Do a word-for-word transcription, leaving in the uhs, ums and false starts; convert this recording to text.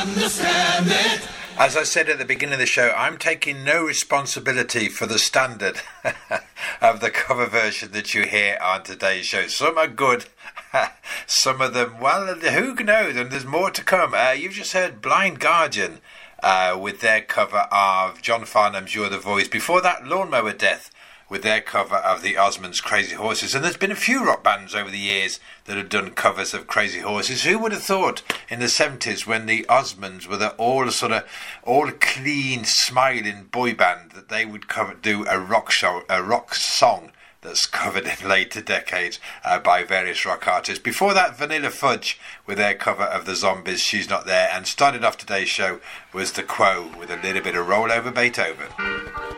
understand it. As I said at the beginning of the show, I'm taking no responsibility for the standard of the cover version that you hear on today's show. Some are good, some of them, well, who knows, and there's more to come. Uh, you've just heard Blind Guardian uh, with their cover of John Farnham's You're the Voice. Before that, Lawnmower Death with their cover of the Osmonds' Crazy Horses. And there's been a few rock bands over the years that have done covers of Crazy Horses. Who would have thought in the seventies, when the Osmonds were the all sort of all clean, smiling boy band, that they would cover, do a rock show, a rock song that's covered in later decades uh, by various rock artists. Before that, Vanilla Fudge with their cover of the Zombies' She's Not There. And started off today's show was The Quo with a little bit of Roll Over Beethoven.